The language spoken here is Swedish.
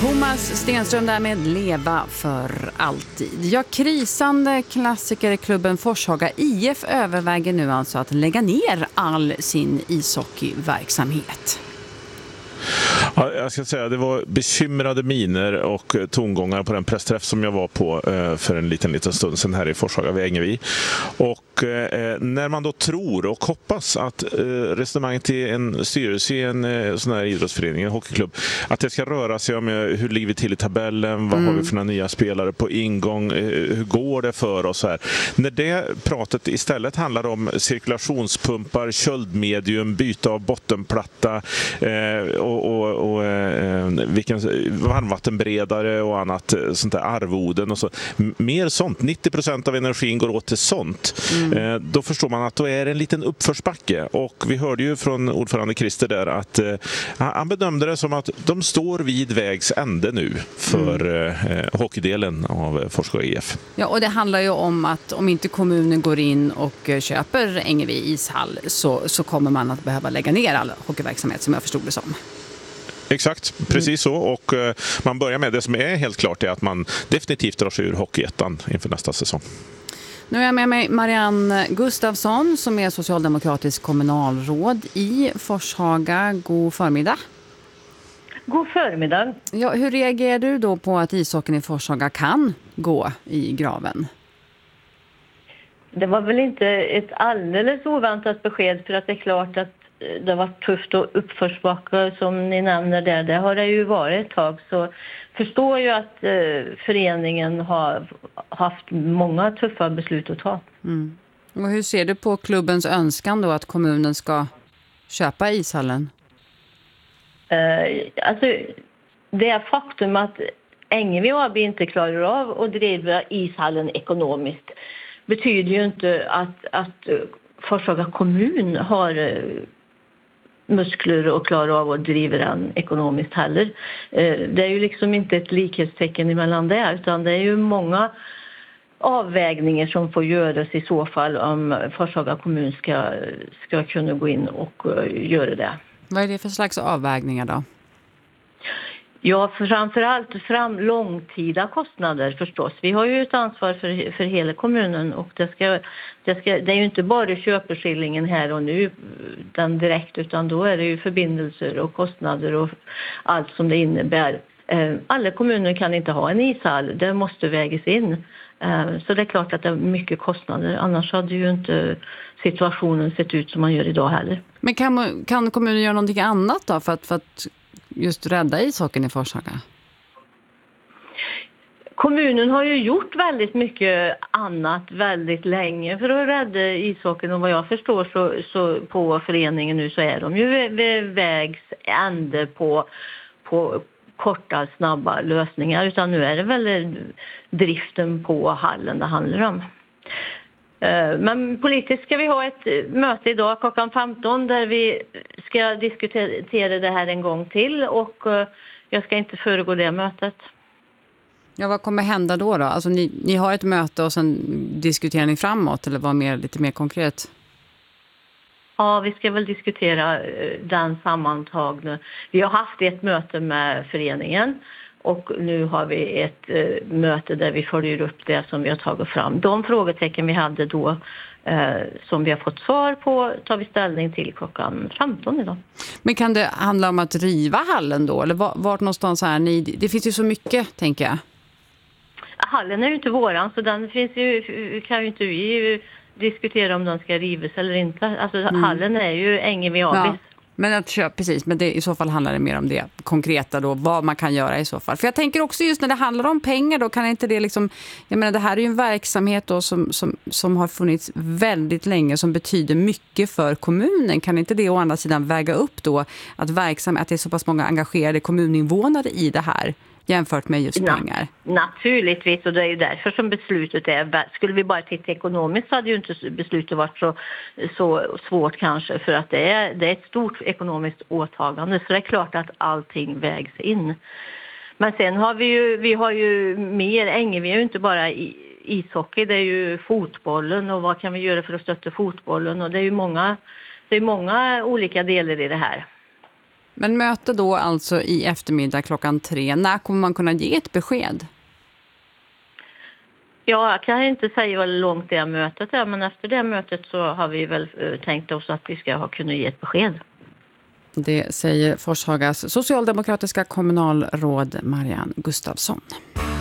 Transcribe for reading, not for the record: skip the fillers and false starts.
Thomas Stenström där med Leva för alltid. Ja, krisande klassikerklubben Forshaga IF överväger nu alltså att lägga ner all sin ishockeyverksamhet. Ja, jag ska säga det var bekymrade miner och tongångar på den pressträff som jag var på för en liten stund sedan här i Forshaga vid Ängeby. Och när man då tror och hoppas att resonemanget i en styrelse i en sån här idrottsförening, en hockeyklubb, att det ska röra sig om hur ligger vi till i tabellen, vad har vi för några nya spelare på ingång, hur går det för oss här. När det pratet istället handlar om cirkulationspumpar, köldmedium, byte av bottenplatta och vilken varmvattenberedare och annat sånt där arvoden och så. Mer sånt. 90% av energin går åt till sånt. Då förstår man att då är det en liten uppförsbacke. Och vi hörde ju från ordförande Christer där att han bedömde det som att de står vid vägs ände nu för hockeydelen av Forshaga IF. Ja, och det handlar ju om att om inte kommunen går in och köper Ängeby ishall så kommer man att behöva lägga ner all hockeyverksamhet som jag förstod det som. Exakt, precis så. Och man börjar med det som är helt klart är att man definitivt drar sig ur hockeyettan inför nästa säsong. Nu är jag med mig Marianne Gustafsson som är socialdemokratisk kommunalråd i Forshaga. God förmiddag. God förmiddag. Ja, hur reagerar du då på att ishockeyn i Forshaga kan gå i graven? Det var väl inte ett alldeles oväntat besked, för att det är klart att det var tufft och uppförsbacke som ni nämner där. Det har det ju varit ett tag, så förstår ju att föreningen har haft många tuffa beslut att ta. Och hur ser du på klubbens önskan då att kommunen ska köpa ishallen? Alltså det faktum att Ängeby AB inte klarar av att driva ishallen ekonomiskt betyder ju inte att Forshaga kommun har muskler och klarar av att driva den ekonomiskt heller. Det är ju liksom inte ett likhetstecken emellan det, utan det är ju många avvägningar som får göras i så fall om Forshaga kommun ska kunna gå in och göra det. Vad är det för slags avvägningar då? Ja, framförallt långtida kostnader förstås. Vi har ju ett ansvar för hela kommunen, och det är ju inte bara köpeskillingen här och nu den direkt, utan då är det ju förbindelser och kostnader och allt som det innebär. Alla kommuner kan inte ha en ishall, det måste vägas in. Så det är klart att det är mycket kostnader, annars hade ju inte situationen sett ut som man gör idag heller. Men kan kommunen göra någonting annat då för att just rädda ishockeyn i Forshaga? Kommunen har ju gjort väldigt mycket annat väldigt länge för att rädda ishockeyn, och vad jag förstår så på föreningen nu så är de ju vid vägs ände på korta, snabba lösningar, utan nu är det väl driften på hallen det handlar om. Men politiskt ska vi ha ett möte idag klockan 15 där vi ska diskutera det här en gång till, och jag ska inte föregå det mötet. Ja, vad kommer hända då? Alltså ni har ett möte och sen diskuterar ni framåt, eller vad lite mer konkret? Ja, vi ska väl diskutera den sammantagna. Vi har haft ett möte med föreningen, och nu har vi ett möte där vi följer upp det som vi har tagit fram. De frågetecken vi hade då som vi har fått svar på tar vi ställning till klockan 15 idag. Men kan det handla om att riva hallen då? Eller vart någonstans här ni? Det finns ju så mycket, tänker jag. Hallen är ju inte våran, så den kan ju inte vi diskutera om den ska rivas eller inte. Alltså hallen är ju Ängeby AB:s. Ja. Men att köpa, precis, men i så fall handlar det mer om det konkreta då, vad man kan göra i så fall. För jag tänker också just när det handlar om pengar då, kan inte det liksom, jag menar det här är ju en verksamhet då som har funnits väldigt länge, som betyder mycket för kommunen. Kan inte det å andra sidan väga upp då att det är så pass många engagerade kommuninvånare i det här jämfört med just pengar? Naturligtvis, och det är ju därför som beslutet är. Skulle vi bara titta ekonomiskt så hade ju inte beslutet varit så svårt kanske, för att det är ett stort ekonomiskt åtagande, så det är klart att allting vägs in. Men sen har vi har ju mer Ängeby, är ju inte bara ishockey, det är ju fotbollen, och vad kan vi göra för att stötta fotbollen, och det är ju många olika delar i det här. Men möte då alltså i eftermiddag 3:00. När kommer man kunna ge ett besked? Ja, jag kan inte säga hur långt det mötet är, men efter det mötet så har vi väl tänkt oss att vi ska kunna ge ett besked. Det säger Forshagas socialdemokratiska kommunalråd Marianne Gustafsson.